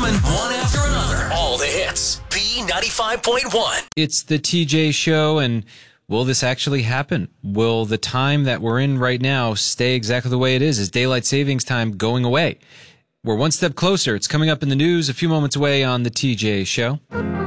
coming one after another. All the hits. B95.1. It's the TJ Show, and will this actually happen? Will the time that we're in right now stay exactly the way it is? Is daylight savings time going away? We're one step closer. It's coming up in the news a few moments away on the TJ Show.